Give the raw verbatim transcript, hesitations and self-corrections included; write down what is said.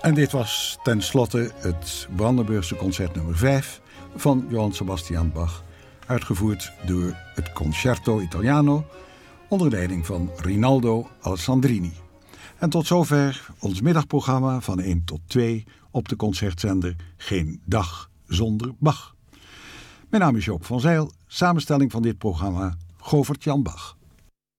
En dit was tenslotte het Brandenburgse concert nummer vijf van Johann Sebastian Bach, uitgevoerd door het Concerto Italiano onder leiding van Rinaldo Alessandrini. En tot zover ons middagprogramma van één tot twee op de concertzender Geen Dag Zonder Bach. Mijn naam is Joop van Zijl, samenstelling van dit programma Govert Jan Bach.